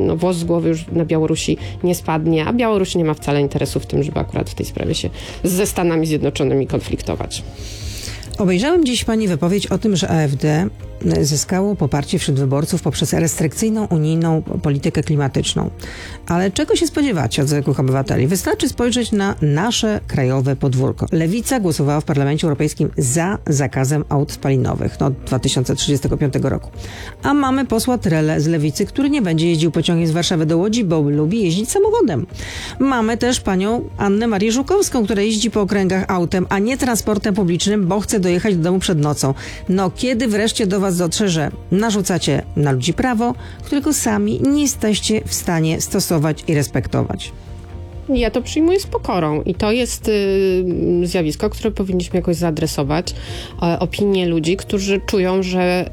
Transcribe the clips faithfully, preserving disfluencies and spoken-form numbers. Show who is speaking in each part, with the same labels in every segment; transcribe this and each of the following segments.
Speaker 1: no, włos z głowy już na Białorusi nie spadnie, a Białoruś nie ma wcale interesu w tym, żeby akurat w tej sprawie się ze Stanami Zjednoczonymi konfliktować.
Speaker 2: Obejrzałem dziś pani wypowiedź o tym, że A F D zyskało poparcie wśród wyborców poprzez restrykcyjną unijną politykę klimatyczną. Ale czego się spodziewacie od zwykłych obywateli? Wystarczy spojrzeć na nasze krajowe podwórko. Lewica głosowała w Parlamencie Europejskim za zakazem aut spalinowych no, od dwa tysiące trzydziestego piątego roku. A mamy posła Trele z Lewicy, który nie będzie jeździł pociągiem z Warszawy do Łodzi, bo lubi jeździć samochodem. Mamy też panią Annę Marię Żukowską, która jeździ po okręgach autem, a nie transportem publicznym, bo chce dojechać do domu przed nocą. No kiedy wreszcie do was dotrze, że narzucacie na ludzi prawo, którego sami nie jesteście w stanie stosować i respektować?
Speaker 1: Ja to przyjmuję z pokorą i to jest y, zjawisko, które powinniśmy jakoś zaadresować. E, opinie ludzi, którzy czują, że, y,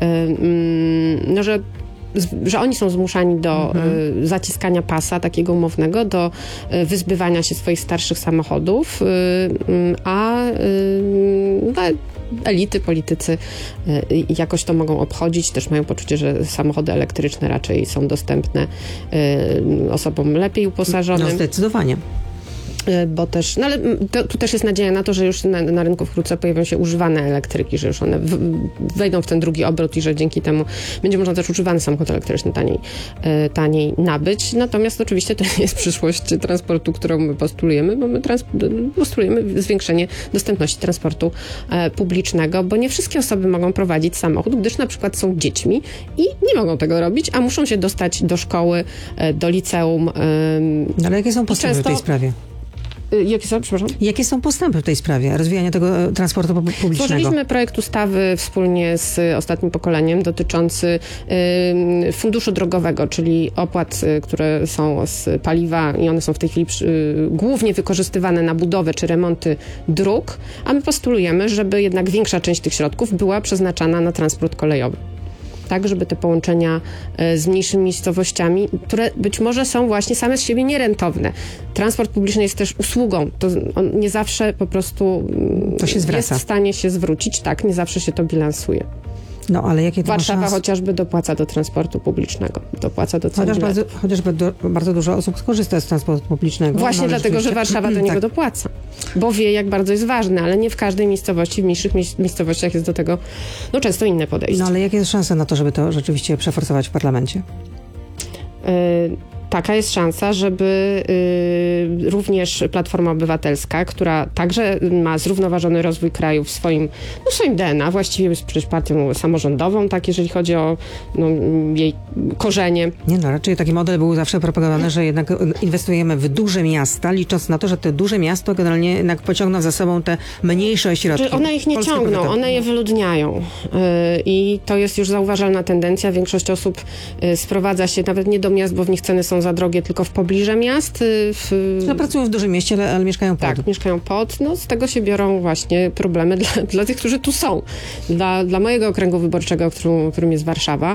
Speaker 1: y, no, że że oni są zmuszani do mhm. y, zaciskania pasa takiego umownego, do y, wyzbywania się swoich starszych samochodów, y, y, a y, no, elity, politycy y, jakoś to mogą obchodzić. Też mają poczucie, że samochody elektryczne raczej są dostępne y, osobom lepiej uposażonym.
Speaker 2: No zdecydowanie.
Speaker 1: Bo też, no ale to, tu też jest nadzieja na to, że już na, na rynku wkrótce pojawią się używane elektryki, że już one w, wejdą w ten drugi obrót i że dzięki temu będzie można też używany samochód elektryczny taniej, e, taniej nabyć. Natomiast oczywiście to nie jest przyszłość transportu, którą my postulujemy, bo my trans, postulujemy zwiększenie dostępności transportu e, publicznego, bo nie wszystkie osoby mogą prowadzić samochód, gdyż na przykład są dziećmi i nie mogą tego robić, a muszą się dostać do szkoły, e, do liceum. E,
Speaker 2: no, ale jakie są postępy często, w tej sprawie?
Speaker 1: Jakie są, przepraszam?
Speaker 2: Jakie są postępy w tej sprawie rozwijania tego e, transportu publicznego?
Speaker 1: Stworzyliśmy projekt ustawy wspólnie z Ostatnim Pokoleniem dotyczący y, funduszu drogowego, czyli opłat, y, które są z paliwa i one są w tej chwili y, głównie wykorzystywane na budowę czy remonty dróg, a my postulujemy, żeby jednak większa część tych środków była przeznaczana na transport kolejowy. Tak, żeby te połączenia z mniejszymi miejscowościami, które być może są właśnie same z siebie nierentowne. Transport publiczny jest też usługą. To on nie zawsze po prostu
Speaker 2: to się zwraca.
Speaker 1: Jest w stanie się zwrócić. Tak, nie zawsze się to bilansuje.
Speaker 2: No, ale jakie to
Speaker 1: Warszawa
Speaker 2: szans...
Speaker 1: chociażby dopłaca do transportu publicznego. Dopłaca do
Speaker 2: Chociaż bardzo, chociażby do, bardzo dużo osób skorzysta z transportu publicznego.
Speaker 1: Właśnie
Speaker 2: no,
Speaker 1: dlatego, że Warszawa do niego
Speaker 2: tak.
Speaker 1: dopłaca. Bo wie, jak bardzo jest ważny, ale nie w każdej miejscowości, w mniejszych miejscowościach jest do tego no, często inne podejście.
Speaker 2: No ale jakie jest szanse na to, żeby to rzeczywiście przeforsować w parlamencie?
Speaker 1: Yy, Taka jest szansa, żeby y, również Platforma Obywatelska, która także ma zrównoważony rozwój kraju w swoim, no, swoim D N A, właściwie jest przecież partią samorządową, tak jeżeli chodzi o no, jej korzenie.
Speaker 2: Nie no, raczej taki model był zawsze propagowany, że jednak inwestujemy w duże miasta, licząc na to, że te duże miasta generalnie jednak pociągną za sobą te mniejsze ośrodki.
Speaker 1: One ich nie Polskie ciągną, powiaty. One je wyludniają. Yy, I to jest już zauważalna tendencja. Większość osób yy, sprowadza się nawet nie do miast, bo w nich ceny są za drogie, tylko w pobliże miast. W...
Speaker 2: No, pracują w dużym mieście, ale, ale mieszkają pod.
Speaker 1: Tak, mieszkają pod. No, z tego się biorą właśnie problemy dla, dla tych, którzy tu są. Dla, dla mojego okręgu wyborczego, którym, którym jest Warszawa,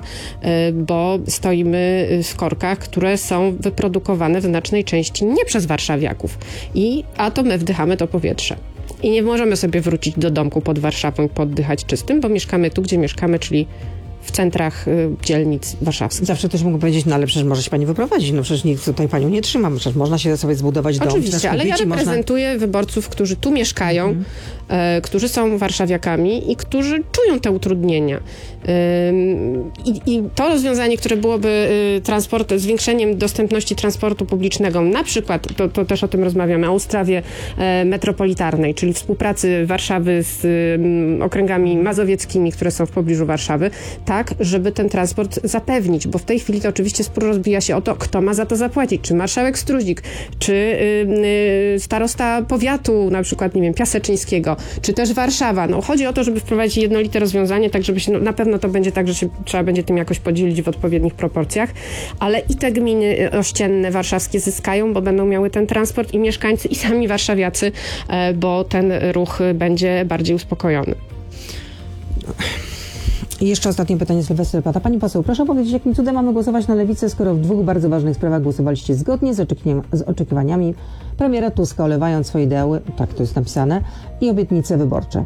Speaker 1: bo stoimy w korkach, które są wyprodukowane w znacznej części nie przez warszawiaków. I, a to my wdychamy to powietrze. I nie możemy sobie wrócić do domku pod Warszawą i poddychać czystym, bo mieszkamy tu, gdzie mieszkamy, czyli w centrach y, dzielnic warszawskich.
Speaker 2: Zawsze ktoś mógł powiedzieć, no ale przecież może się pani wyprowadzić, no przecież nikt tutaj panią nie trzyma, przecież można się sobie zbudować dom.
Speaker 1: Oczywiście, ale ja reprezentuję
Speaker 2: można...
Speaker 1: wyborców, którzy tu mieszkają, mhm. e, którzy są warszawiakami i którzy czują te utrudnienia. E, i, I to rozwiązanie, które byłoby y, transport, zwiększeniem dostępności transportu publicznego, na przykład, to, to też o tym rozmawiamy, o ustawie e, metropolitarnej, czyli współpracy Warszawy z y, okręgami mazowieckimi, które są w pobliżu Warszawy, tak, żeby ten transport zapewnić, bo w tej chwili to oczywiście spór rozbija się o to, kto ma za to zapłacić, czy marszałek Struzik, czy yy, yy, starosta powiatu, na przykład, nie wiem, Piaseczyńskiego, czy też Warszawa. No, chodzi o to, żeby wprowadzić jednolite rozwiązanie, tak żeby się, no, na pewno to będzie tak, że się trzeba będzie tym jakoś podzielić w odpowiednich proporcjach, ale i te gminy ościenne warszawskie zyskają, bo będą miały ten transport i mieszkańcy, i sami warszawiacy, yy, bo ten ruch będzie bardziej uspokojony.
Speaker 2: I jeszcze ostatnie pytanie z Sylwestra Pata. Pani poseł, proszę powiedzieć, jakim cudem mamy głosować na Lewicę, skoro w dwóch bardzo ważnych sprawach głosowaliście zgodnie z, oczekiwaniami, z oczekiwaniami premiera Tuska, olewając swoje ideały, tak to jest napisane, i obietnice wyborcze.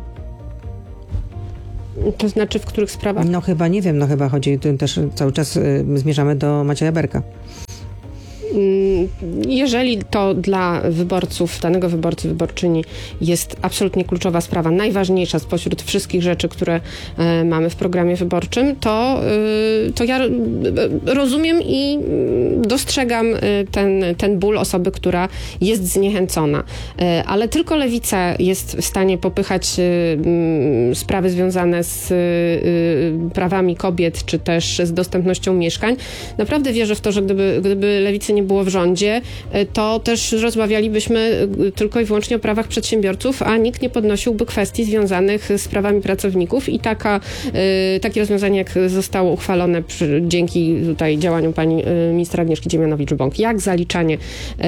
Speaker 1: To znaczy, w których sprawach?
Speaker 2: No chyba, nie wiem, no chyba chodzi, też cały czas y, zmierzamy do Macieja Berka.
Speaker 1: jeżeli to dla wyborców, danego wyborcy, wyborczyni jest absolutnie kluczowa sprawa, najważniejsza spośród wszystkich rzeczy, które mamy w programie wyborczym, to, to ja rozumiem i dostrzegam ten, ten ból osoby, która jest zniechęcona. Ale tylko lewica jest w stanie popychać sprawy związane z prawami kobiet, czy też z dostępnością mieszkań. Naprawdę wierzę w to, że gdyby, gdyby lewicy nie było w rządzie, to też rozmawialibyśmy tylko i wyłącznie o prawach przedsiębiorców, a nikt nie podnosiłby kwestii związanych z prawami pracowników i taka, takie rozwiązanie, jak zostało uchwalone przy, dzięki tutaj działaniom pani ministra Agnieszki Dziemianowicz-Bąk, jak zaliczanie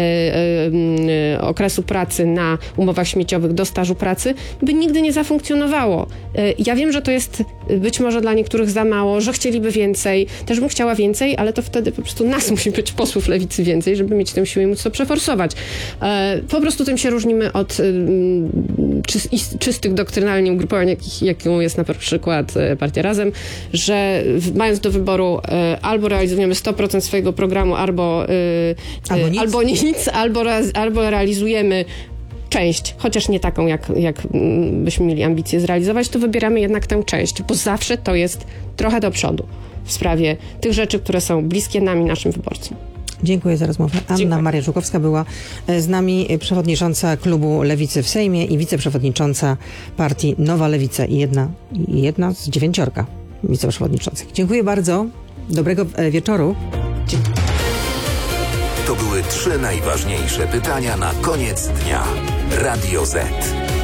Speaker 1: okresu pracy na umowach śmieciowych do stażu pracy, by nigdy nie zafunkcjonowało. Ja wiem, że to jest być może dla niektórych za mało, że chcieliby więcej. Też bym chciała więcej, ale to wtedy po prostu nas musi być, posłów lewicy, więcej, żeby mieć tę siłę i móc to przeforsować. Po prostu tym się różnimy od czystych doktrynalnie ugrupowań, jaką jest na przykład Partia Razem, że mając do wyboru albo realizujemy sto procent swojego programu, albo,
Speaker 2: albo nic,
Speaker 1: albo, nic, albo, albo realizujemy część, chociaż nie taką, jak, jak byśmy mieli ambicje zrealizować, to wybieramy jednak tę część, bo zawsze to jest trochę do przodu w sprawie tych rzeczy, które są bliskie nami, naszym wyborcom.
Speaker 2: Dziękuję za rozmowę. Anna
Speaker 1: Dziękuję.
Speaker 2: Maria Żukowska była z nami, przewodnicząca klubu Lewicy w Sejmie i wiceprzewodnicząca partii Nowa Lewica i jedna, jedna z dziewięciorga wiceprzewodniczących. Dziękuję bardzo. Dobrego wieczoru. Dziękuję.
Speaker 3: To były trzy najważniejsze pytania na koniec dnia. Radio Z.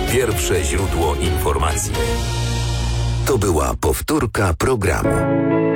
Speaker 3: Pierwsze źródło informacji. To była powtórka programu.